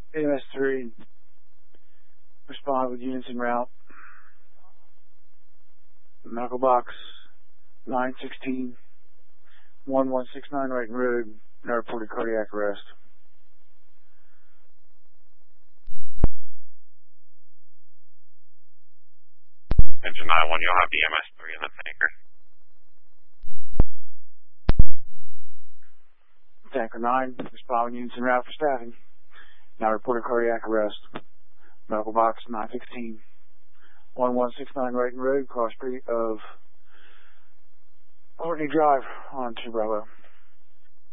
AMS-3, respond with units en route. Medical box 916, 1169 Wrighton Road, now reported cardiac arrest. Engine 91, you'll have the MS-3 in the tanker. Tanker 9, respond with units en route for staffing. Now reported cardiac arrest. Medical box 916, 1169 Wrighton Road, cross street of Courtney Drive on 2 Bravo.